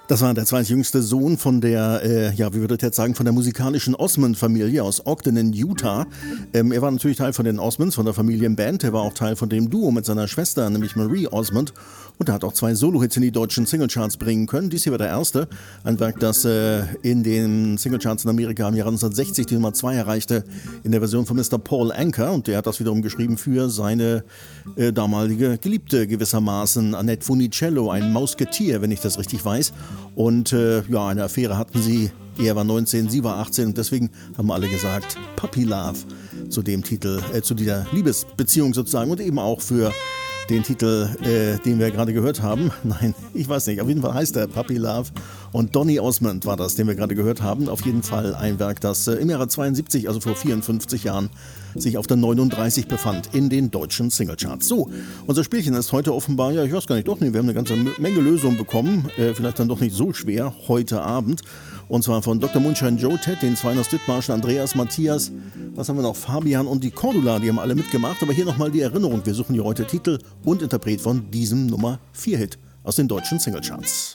Das war der zweitjüngste Sohn von der, wie würde ich jetzt sagen, von der musikalischen Osmond-Familie aus Ogden in Utah. Er war natürlich Teil von den Osmonds, von der Familienband. Er war auch Teil von dem Duo mit seiner Schwester, nämlich Marie Osmond. Und er hat auch 2 Solo-Hits in die deutschen Singlecharts bringen können. Dies hier war der erste. Ein Werk, das in den Singlecharts in Amerika im Jahr 1960 die Nummer 2 erreichte, in der Version von Mr. Paul Anka. Und der hat das wiederum geschrieben für seine damalige Geliebte gewissermaßen, Annette Funicello, ein Mausketier, wenn ich das richtig weiß. Und eine Affäre hatten sie. Er war 19, sie war 18 und deswegen haben alle gesagt Puppy Love zu dem Titel, zu dieser Liebesbeziehung sozusagen und eben auch für den Titel, den wir gerade gehört haben. Nein, ich weiß nicht, auf jeden Fall heißt er Puppy Love und Donny Osmond war das, den wir gerade gehört haben. Auf jeden Fall ein Werk, das im Jahre 72, also vor 54 Jahren, sich auf der 39 befand in den deutschen Singlecharts. So, unser Spielchen ist heute offenbar, ich weiß gar nicht, doch nicht, wir haben eine ganze Menge Lösungen bekommen, vielleicht dann doch nicht so schwer heute Abend. Und zwar von Dr. Moonshine Joe, Ted, den Zweien aus Dithmarschen, Andreas, Matthias, was haben wir noch, Fabian und die Cordula, die haben alle mitgemacht. Aber hier nochmal die Erinnerung, wir suchen hier heute Titel und Interpret von diesem Nummer 4 Hit aus den deutschen Singlecharts.